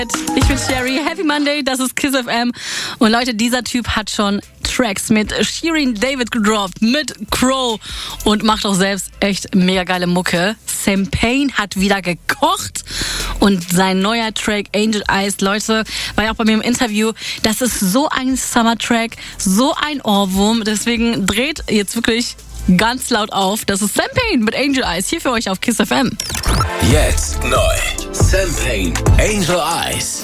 Ich bin Sherry, Happy Monday, das ist Kiss FM. Und Leute, dieser Typ hat schon Tracks mit Shirin David gedroppt, mit Crow und macht auch selbst echt mega geile Mucke. Sam Payne hat wieder gekocht und sein neuer Track Angel Eyes, Leute, war ja auch bei mir im Interview, das ist so ein Summer-Track, so ein Ohrwurm, deswegen dreht jetzt wirklich ganz laut auf. Das ist Sam Payne mit Angel Eyes hier für euch auf Kiss FM. Jetzt neu. Sam Payne, Angel Eyes.